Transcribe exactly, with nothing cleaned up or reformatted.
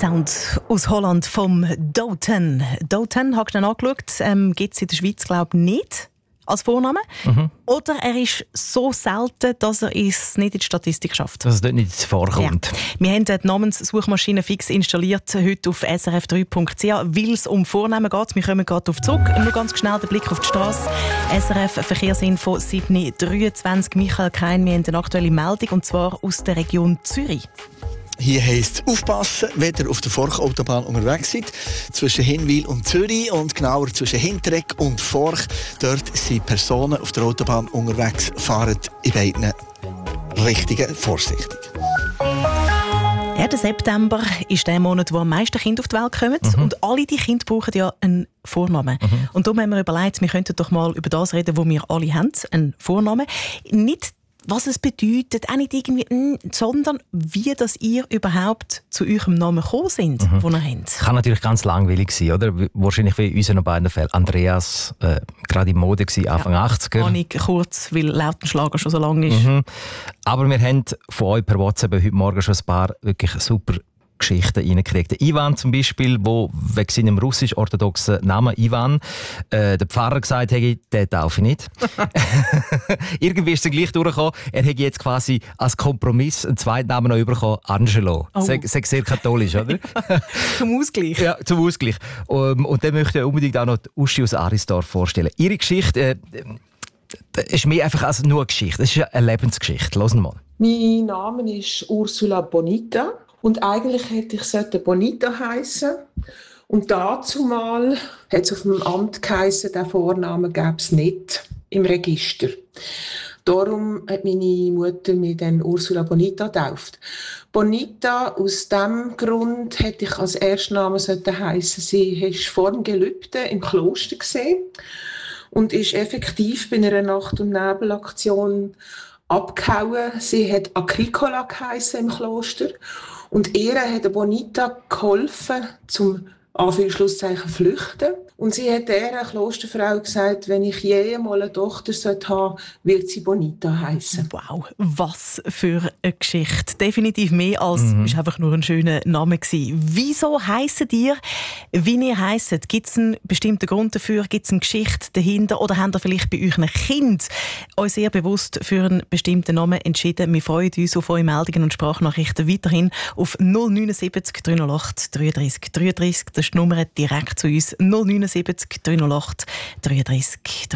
Sound aus Holland vom Doten. Doten, hast du ihn angeschaut, ähm, gibt es in der Schweiz, glaube ich, nicht als Vorname. Mhm. Oder er ist so selten, dass er es nicht in die Statistik schafft. Dass es dort nicht vorkommt. Ja. Wir haben die Namenssuchmaschine fix installiert, heute auf s r f drei punkt c h, weil es um Vornamen geht. Wir kommen gerade auf zurück. Nur ganz schnell der Blick auf die Straße. S R F Verkehrsinfo sieben Uhr dreiundzwanzig. Michael Krein, wir haben eine aktuelle Meldung, und zwar aus der Region Zürich. Hier heisst es aufpassen, wenn ihr auf der Forch-Autobahn unterwegs seid, zwischen Hinwil und Zürich und genauer zwischen Hinteregg und Forch. Dort sind Personen auf der Autobahn unterwegs, fahren in beiden Richtungen vorsichtig. Ja, der September ist der Monat, wo am meisten Kinder auf die Welt kommen. Mhm. Und alle die Kinder brauchen ja einen Vornamen. Mhm. Und darum haben wir überlegt, wir könnten doch mal über das reden, was wir alle haben, einen Vornamen. Nicht was es bedeutet, auch nicht irgendwie, sondern wie dass ihr überhaupt zu eurem Namen gekommen sind, mhm. den ihr habt. Kann natürlich ganz langweilig sein, oder? Wahrscheinlich wie in unseren beiden Fällen. Andreas, äh, gerade in Mode gewesen, Anfang ja. achtziger. Annik kurz, weil Lautenschlager schon so lang ist. Mhm. Aber wir haben von euch per WhatsApp heute Morgen schon ein paar wirklich super Geschichten reingekriegt. Der Ivan zum Beispiel, der wegen seinem russisch-orthodoxen Namen Ivan äh, der Pfarrer gesagt hat, den taufe ich nicht. Irgendwie ist es gleich durchgekommen. Er hat jetzt quasi als Kompromiss einen zweiten Namen noch bekommen, Angelo. Oh. Sehr, sehr katholisch, oder? Zum Ausgleich. Ja, zum Ausgleich. Um, und dann möchte ich unbedingt auch noch die Uschi aus Arisdorf vorstellen. Ihre Geschichte äh, ist mehr einfach als nur eine Geschichte. Es ist eine Lebensgeschichte. Hören wir mal. Mein Name ist Ursula Bonita. Und eigentlich hätte ich Bonita heissen. Und dazu mal hat es auf dem Amt geheissen, den Vornamen gäbe es nicht im Register. Darum hat meine Mutter mich dann Ursula Bonita getauft. Bonita, aus diesem Grund hätte ich als Erstname heissen. Sie war vor dem Gelübde im Kloster gesehen und ist effektiv bei einer Nacht- und Nebelaktion abgehauen. Sie hat Agricola geheissen im Kloster. Und ihr hat Bonita geholfen, zum Anführungszeichen flüchten. Und sie hat dieser Klosterfrau gesagt, wenn ich je mal eine Tochter haben sollte, wird sie Bonita heissen. Wow, was für eine Geschichte. Definitiv mehr als mhm. ist einfach nur ein schöner Name gewesen. Wieso heissen ihr, wie ihr heisst? Gibt es einen bestimmten Grund dafür? Gibt es eine Geschichte dahinter? Oder habt ihr vielleicht bei euch ein Kind euch sehr bewusst für einen bestimmten Namen entschieden? Wir freuen uns auf eure Meldungen und Sprachnachrichten weiterhin auf null neun sieben drei null acht drei drei drei drei. Das ist die Nummer direkt zu uns. null neun sieben drei null acht drei drei drei drei.